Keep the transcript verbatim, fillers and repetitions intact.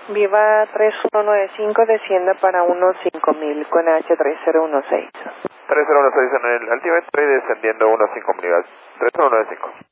Viva tres uno nueve cinco, descienda para unos cinco mil con H tres cero uno seis. tres cero uno seis en el Ultimate, estoy descendiendo unos cinco mil. tres uno nueve cinco.